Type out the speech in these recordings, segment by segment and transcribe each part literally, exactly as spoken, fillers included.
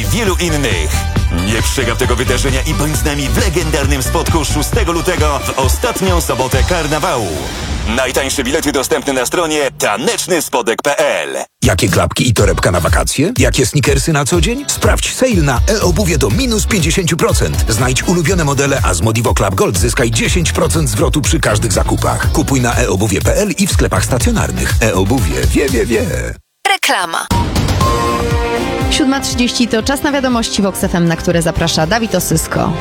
wielu innych. Nie przegap tego wydarzenia i bądź z nami w legendarnym spotku szóstego lutego w ostatnią sobotę karnawału. Najtańsze bilety dostępne na stronie taneczny spodek kropka p l. Jakie klapki i torebka na wakacje? Jakie sneakersy na co dzień? Sprawdź sale na e-obuwie do minus pięćdziesiąt procent. Znajdź ulubione modele, a z Modivo Club Gold zyskaj dziesięć procent zwrotu przy każdych zakupach. Kupuj na e obuwie kropka p l i w sklepach stacjonarnych. E-obuwie wie, wie, wie. Reklama. siódma trzydzieści to czas na wiadomości w Vox F M, na które zaprasza Dawid Osysko.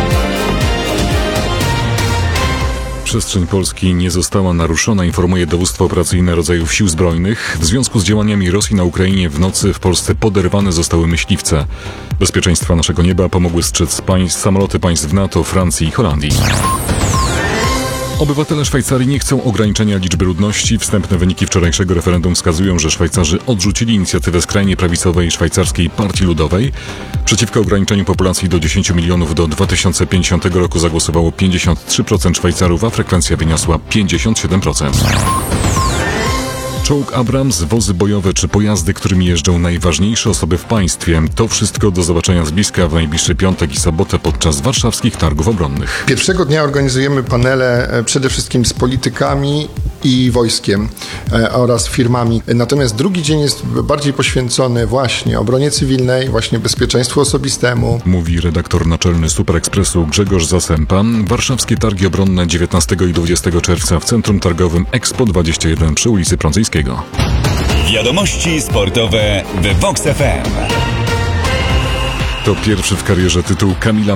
Przestrzeń Polski nie została naruszona, informuje Dowództwo Operacyjne Rodzajów Sił Zbrojnych. W związku z działaniami Rosji na Ukrainie w nocy w Polsce poderwane zostały myśliwce. Bezpieczeństwa naszego nieba pomogły strzec państw, samoloty państw NATO, Francji i Holandii. Obywatele Szwajcarii nie chcą ograniczenia liczby ludności. Wstępne wyniki wczorajszego referendum wskazują, że Szwajcarzy odrzucili inicjatywę skrajnie prawicowej Szwajcarskiej Partii Ludowej. Przeciwko ograniczeniu populacji do dziesięć milionów do dwa tysiące pięćdziesiątego roku zagłosowało pięćdziesiąt trzy procent Szwajcarów, a frekwencja wyniosła pięćdziesiąt siedem procent. Czołg Abrams, wozy bojowe czy pojazdy, którymi jeżdżą najważniejsze osoby w państwie. To wszystko do zobaczenia z bliska w najbliższy piątek i sobotę podczas warszawskich targów obronnych. Pierwszego dnia organizujemy panele przede wszystkim z politykami i wojskiem e, oraz firmami. Natomiast drugi dzień jest bardziej poświęcony właśnie obronie cywilnej, właśnie bezpieczeństwu osobistemu. Mówi redaktor naczelny Super Expressu Grzegorz Zasępa. Warszawskie targi obronne dziewiętnastego i dwudziestego czerwca w Centrum Targowym Expo dwadzieścia jeden przy ulicy Prądzyjskiego. Wiadomości sportowe w Vox F M. To pierwszy w karierze tytuł Kamila